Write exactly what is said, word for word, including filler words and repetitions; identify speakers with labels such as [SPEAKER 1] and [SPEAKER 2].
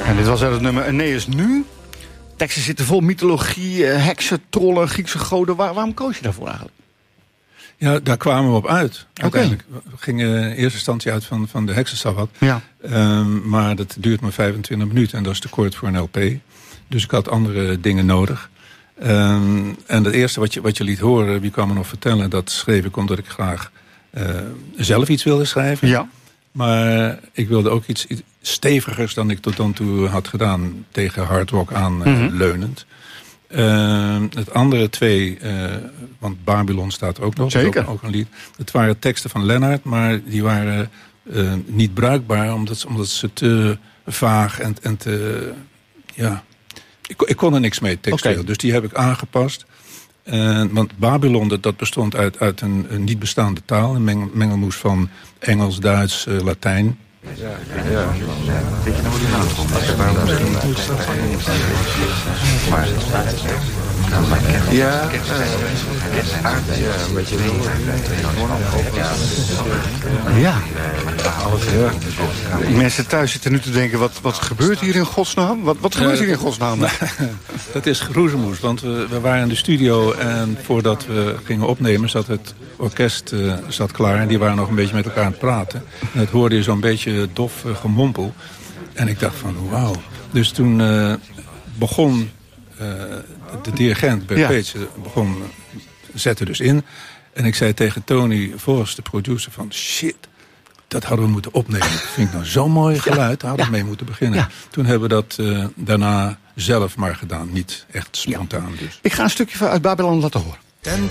[SPEAKER 1] En dit was het nummer Aeneas Nu. Teksten zitten vol mythologie, heksen, trollen, Griekse goden. Waar, waarom koos je daarvoor eigenlijk?
[SPEAKER 2] Ja, daar kwamen we op uit. Uiteindelijk. Okay. We gingen in eerste instantie uit van, van de heksensabbat.
[SPEAKER 1] Ja.
[SPEAKER 2] Um, maar dat duurt maar vijfentwintig minuten en dat is te kort voor een L P. Dus ik had andere dingen nodig. Um, en het eerste wat je, wat je liet horen, wie kwam me nog vertellen, dat schreef ik omdat ik graag uh, zelf iets wilde schrijven.
[SPEAKER 1] Ja.
[SPEAKER 2] Maar ik wilde ook iets, iets stevigers dan ik tot dan toe had gedaan, tegen hard rock aan uh, mm-hmm. leunend. Uh, het andere twee, uh, want Babylon staat ook nog,
[SPEAKER 1] Zeker.
[SPEAKER 2] Ook, ook een lied. Het waren teksten van Lennart, maar die waren uh, niet bruikbaar omdat, omdat ze te vaag en, en te, ja, ik, ik kon er niks mee textueel. Okay. Dus die heb ik aangepast. Uh, want Babylon, dat, dat bestond uit, uit een, een niet bestaande taal, een meng, mengelmoes van Engels, Duits, uh, Latijn. Ja, ja. Weet je nou hoe die naam komt? Waarom misschien niet moet staan? Maar ja, ja, een beetje
[SPEAKER 1] ja. Mensen thuis zitten nu te denken, wat, wat gebeurt hier in godsnaam? Wat, wat gebeurt hier in godsnaam?
[SPEAKER 2] Dat is geroezemoes, want we, we waren in de studio en voordat we gingen opnemen zat het orkest uh, zat klaar en die waren nog een beetje met elkaar aan het praten. En dat hoorde je zo'n beetje dof uh, gemompel. En ik dacht van, wauw. Dus toen uh, begon uh, de dirigent, Bert ja. Page, begon, zette dus in. En ik zei tegen Tony Vos, de producer, van shit, dat hadden we moeten opnemen. Dat vind ik nou zo'n mooi geluid, daar hadden we ja. mee moeten beginnen. Ja. Toen hebben we dat uh, daarna zelf maar gedaan, niet echt spontaan. Dus.
[SPEAKER 1] Ik ga een stukje uit Babylon laten horen.